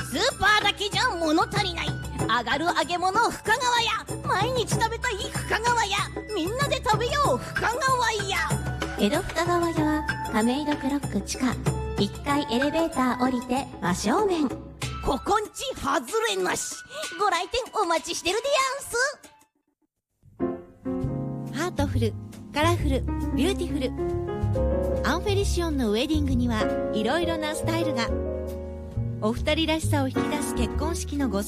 スーパーだけじゃ物足りない。上がる揚げ物深川屋、毎日食べたい深川屋、みんなで食べよう深川屋。 江戸深川屋は亀戸クロック地下1階エレベーター降りて真正面。 ここんち外れなし。ご来店お待ちしてるでやんす。 ハートフル、カラフル、ビューティフル。アンフェリシオンのウェディングにはいろいろなスタイルが。お二人らしさを引き出す結婚式のご